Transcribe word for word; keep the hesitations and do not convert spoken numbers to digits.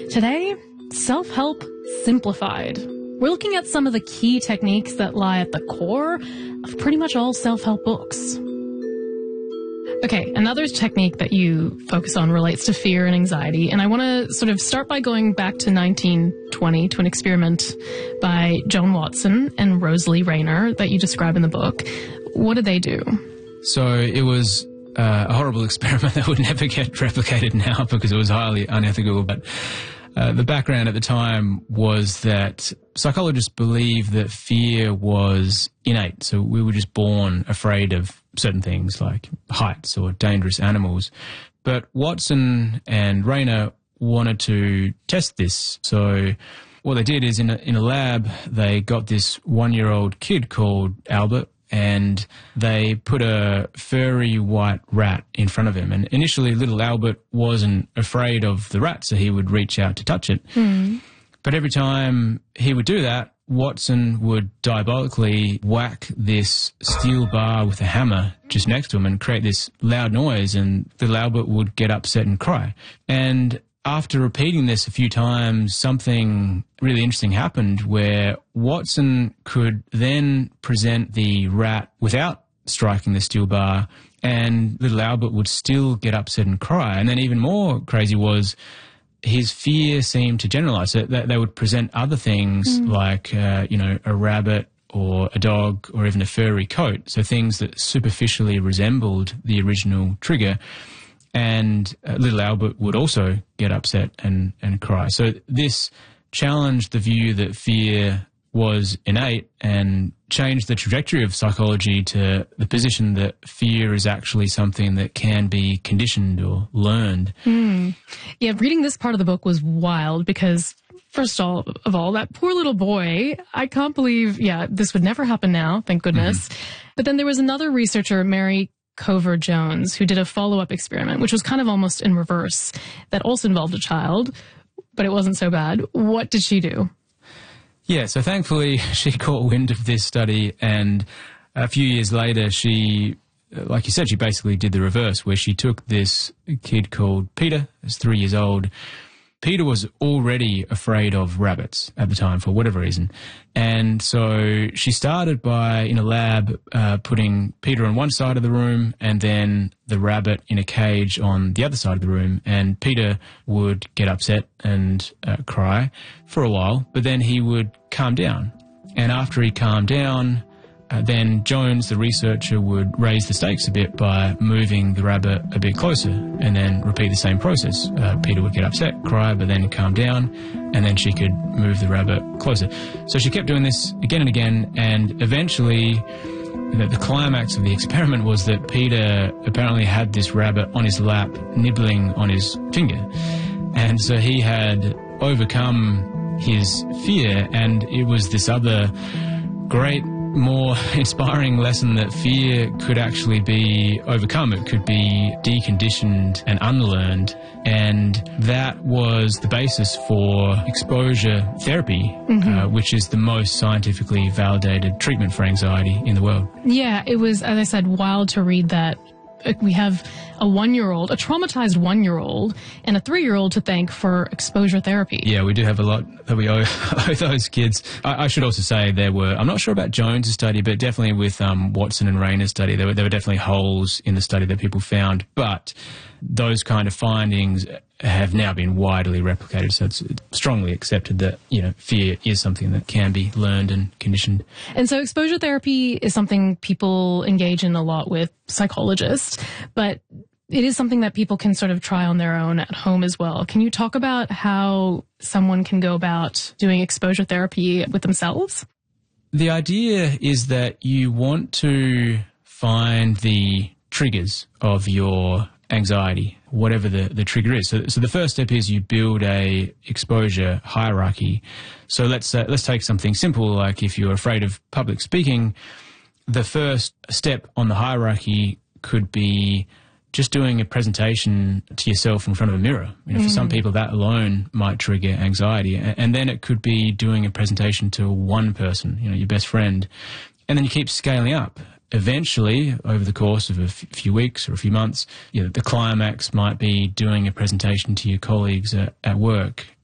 Today, self-help simplified. We're looking at some of the key techniques that lie at the core of pretty much all self-help books. Okay, another technique that you focus on relates to fear and anxiety, and I want to sort of start by going back to nineteen twenty to an experiment by Joan Watson and Rosalie Rayner that you describe in the book. What did they do? So it was uh, a horrible experiment that would never get replicated now because it was highly unethical, but uh, the background at the time was that psychologists believed that fear was innate, so we were just born afraid of certain things like heights or dangerous animals. But Watson and Rayner wanted to test this. So what they did is in a, in a lab, they got this one-year-old kid called Albert, and they put a furry white rat in front of him. And initially, little Albert wasn't afraid of the rat, so he would reach out to touch it. Mm. But every time he would do that, Watson would diabolically whack this steel bar with a hammer just next to him and create this loud noise, and little Albert would get upset and cry. And after repeating this a few times, something really interesting happened where Watson could then present the rat without striking the steel bar, and little Albert would still get upset and cry. And then even more crazy was his fear seemed to generalize. So that they would present other things mm. like, uh, you know, a rabbit or a dog or even a furry coat, so things that superficially resembled the original trigger. And uh, little Albert would also get upset and, and cry. So this challenged the view that fear was innate and changed the trajectory of psychology to the position that fear is actually something that can be conditioned or learned. Mm. Yeah, reading this part of the book was wild because, first of all, of all, that poor little boy, I can't believe, yeah, this would never happen now, thank goodness. Mm-hmm. But then there was another researcher, Mary Cover Jones, who did a follow-up experiment, which was kind of almost in reverse, that also involved a child, but it wasn't so bad. What did she do? Yeah, so thankfully she caught wind of this study, and a few years later she, like you said, she basically did the reverse, where she took this kid called Peter, who's three years old. Peter was already afraid of rabbits at the time for whatever reason. And so she started by, in a lab, uh, putting Peter on one side of the room and then the rabbit in a cage on the other side of the room. And Peter would get upset and uh, cry for a while, but then he would calm down. And after he calmed down, Uh, then Jones, the researcher, would raise the stakes a bit by moving the rabbit a bit closer and then repeat the same process. Uh, Peter would get upset, cry, but then calm down, and then she could move the rabbit closer. So she kept doing this again and again, and eventually the, the climax of the experiment was that Peter apparently had this rabbit on his lap, nibbling on his finger. And so he had overcome his fear, and it was this other great, more inspiring lesson that fear could actually be overcome. It could be deconditioned and unlearned. And that was the basis for exposure therapy, mm-hmm. uh, which is the most scientifically validated treatment for anxiety in the world. Yeah, it was, as I said, wild to read that. We have a one-year-old, a traumatized one-year-old, and a three-year-old to thank for exposure therapy. Yeah, we do have a lot that we owe, owe those kids. I, I should also say there were, I'm not sure about Jones' study, but definitely with um, Watson and Rayner's study, there were, there were definitely holes in the study that people found. But those kind of findings have now been widely replicated, so it's strongly accepted that, you know, fear is something that can be learned and conditioned. And so exposure therapy is something people engage in a lot with psychologists, but it is something that people can sort of try on their own at home as well. Can you talk about how someone can go about doing exposure therapy with themselves? The idea is that you want to find the triggers of your anxiety, whatever the, the trigger is. So, so the first step is you build a exposure hierarchy. So let's uh, let's take something simple, like if you're afraid of public speaking, the first step on the hierarchy could be just doing a presentation to yourself in front of a mirror. You know, mm. For some people, that alone might trigger anxiety. And then it could be doing a presentation to one person, you know, your best friend. And then you keep scaling up. Eventually, over the course of a f- few weeks or a few months, you know, the climax might be doing a presentation to your colleagues at, at work.